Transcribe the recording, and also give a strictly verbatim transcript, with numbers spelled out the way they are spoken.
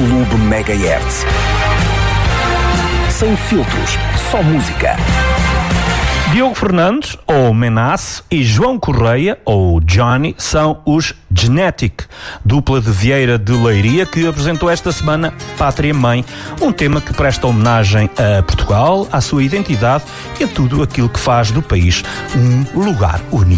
Clube Megahertz. Sem filtros, só música. Diogo Fernandes, ou Menace, e João Correia, ou Johnny, são os Genetic, dupla de Vieira de Leiria, que apresentou esta semana Pátria Mãe, um tema que presta homenagem a Portugal, à sua identidade e a tudo aquilo que faz do país um lugar único.